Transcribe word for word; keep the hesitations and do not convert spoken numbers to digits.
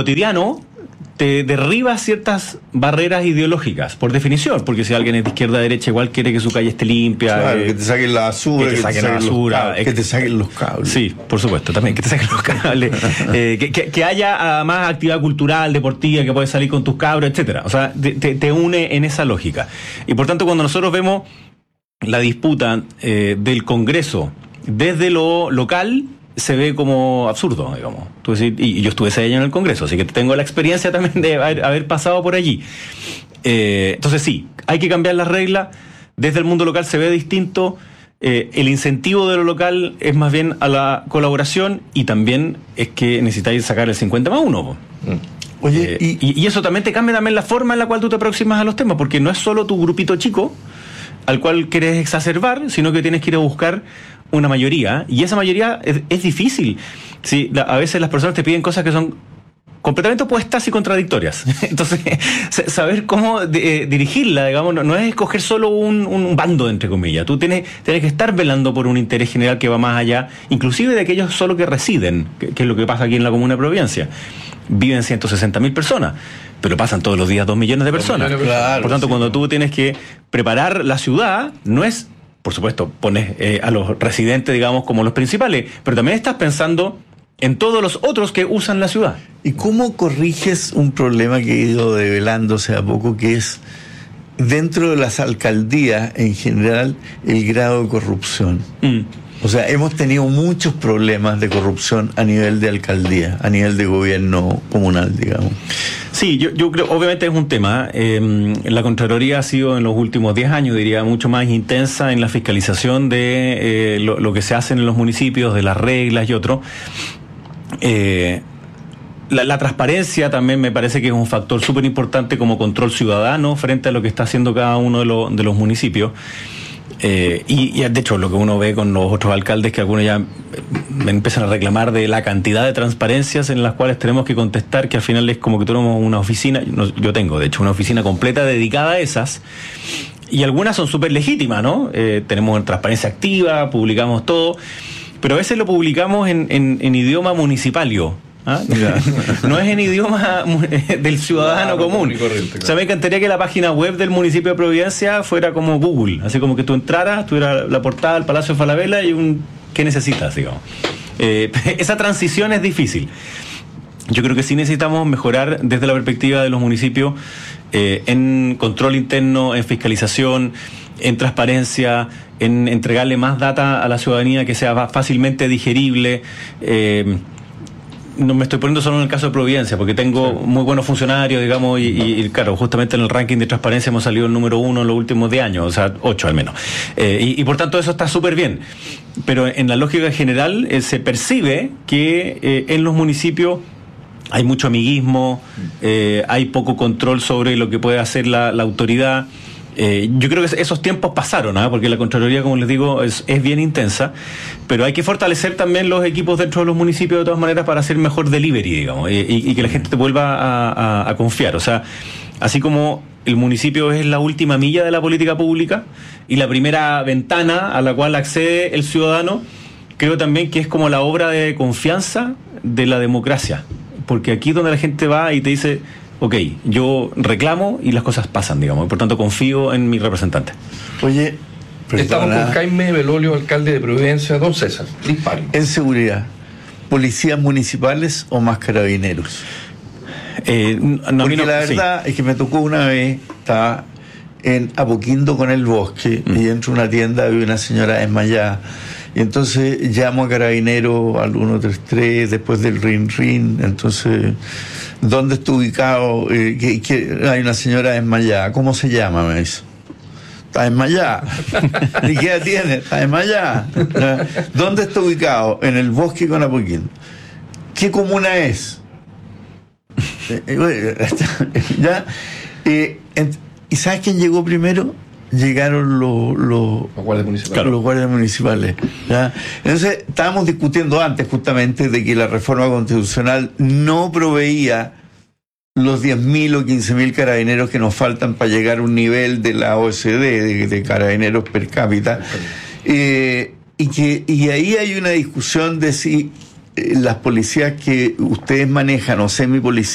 cotidiano te derriba ciertas barreras ideológicas, por definición, porque si alguien es de izquierda a derecha igual quiere que su calle esté limpia. Claro, eh, que te saquen la basura, que te saquen la basura, cables, que te saquen los cables. Sí, por supuesto, también, que te saquen los cables. eh, que, que, que haya más actividad cultural, deportiva, que puedes salir con tus cabros, etcétera. O sea, te, te, te une en esa lógica. Y por tanto, cuando nosotros vemos la disputa eh, del Congreso desde lo local, se ve como absurdo, digamos. Tú decís, y yo estuve ese año en el Congreso, así que tengo la experiencia también de haber, haber pasado por allí. Eh, entonces sí, hay que cambiar las reglas. Desde el mundo local se ve distinto. Eh, el incentivo de lo local es más bien a la colaboración, y también es que necesitáis sacar el cincuenta más uno. Mm. Oye, eh, y, y, y eso también te cambia también la forma en la cual tú te aproximas a los temas, porque no es solo tu grupito chico al cual quieres exacerbar, sino que tienes que ir a buscar una mayoría, y esa mayoría es, es difícil. Sí, la, a veces las personas te piden cosas que son completamente opuestas y contradictorias. Entonces, saber cómo de, eh, dirigirla, digamos, no, no es escoger solo un, un bando, entre comillas. Tú tienes, tienes que estar velando por un interés general que va más allá, inclusive de aquellos solo que residen, que, que es lo que pasa aquí en la Comuna de Providencia. Viven ciento sesenta mil personas, pero pasan todos los días dos millones de personas. Claro, por tanto, sí, cuando tú tienes que preparar la ciudad, no es, por supuesto, pones eh, a los residentes, digamos, como los principales, pero también estás pensando en todos los otros que usan la ciudad. ¿Y cómo corriges un problema que ha ido develándose a poco, que es dentro de las alcaldías en general el grado de corrupción? Mm. O sea, hemos tenido muchos problemas de corrupción a nivel de alcaldía, a nivel de gobierno comunal, digamos. Sí, yo, yo creo, obviamente es un tema. Eh, la Contraloría ha sido en los últimos diez años, diría, mucho más intensa en la fiscalización de eh, lo, lo que se hace en los municipios, de las reglas y otro. Eh, la, la transparencia también me parece que es un factor súper importante como control ciudadano frente a lo que está haciendo cada uno de, lo, de los municipios. Eh, y, y de hecho lo que uno ve con los otros alcaldes, que algunos ya me empiezan a reclamar de la cantidad de transparencias en las cuales tenemos que contestar, que al final es como que tenemos una oficina, yo tengo de hecho una oficina completa dedicada a esas, y algunas son súper legítimas, ¿no? Eh, tenemos transparencia activa, publicamos todo, pero a veces lo publicamos en, en, en idioma municipalio. ¿Ah? No es en idioma del ciudadano claro, común. Corriente, claro. O sea, me encantaría que la página web del municipio de Providencia fuera como Google, así como que tú entraras, tuviera la portada del Palacio de Falabella y un ¿qué necesitas? Digamos. Eh, esa transición es difícil. Yo creo que sí necesitamos mejorar desde la perspectiva de los municipios eh, en control interno, en fiscalización, en transparencia, en entregarle más data a la ciudadanía que sea fácilmente digerible. Eh, No me estoy poniendo solo en el caso de Providencia, porque tengo sí. muy buenos funcionarios, digamos, y, y, y claro, justamente en el ranking de transparencia hemos salido el número uno en los últimos diez años, o sea, ocho al menos. Eh, y, y por tanto eso está súper bien. Pero en la lógica general eh, se percibe que eh, en los municipios hay mucho amiguismo, eh, hay poco control sobre lo que puede hacer la, la autoridad. Eh, yo creo que esos tiempos pasaron, ¿eh? Porque la Contraloría, como les digo, es, es bien intensa, pero hay que fortalecer también los equipos dentro de los municipios de todas maneras para hacer mejor delivery, digamos, y, y, y que la gente te vuelva a, a, a confiar. O sea, así como el municipio es la última milla de la política pública y la primera ventana a la cual accede el ciudadano, creo también que es como la obra de confianza de la democracia, porque aquí es donde la gente va y te dice: ok, yo reclamo y las cosas pasan, digamos, y por tanto confío en mi representante. Oye, estamos con Jaime Belolio, alcalde de Providencia. Don César, disparo. En seguridad, ¿policías municipales o más carabineros? Eh, no, Porque no, la verdad sí. es que me tocó una vez, estaba en Apoquindo con el Bosque, mm. y entro a una tienda, vi una señora desmayada, y entonces llamo a Carabinero al uno tres tres después del rin rin. Entonces, ¿dónde está ubicado? Eh, que, que hay una señora desmayada. ¿Cómo se llama? Me dice. Está desmayada. ¿Y qué edad tiene? Está desmayada. ¿Dónde está ubicado? En el Bosque con Apoquindo. ¿Qué comuna es? ¿Ya? Eh, ¿Y sabes quién llegó primero? Llegaron los, los, los guardias municipales. Claro, los guardias municipales. ¿Ya? Entonces, estábamos discutiendo antes justamente de que la reforma constitucional no proveía los diez mil o quince mil carabineros que nos faltan para llegar a un nivel de la O E C D, de, de carabineros per cápita. Eh, y, que, y ahí hay una discusión de si eh, las policías que ustedes manejan o semipolicías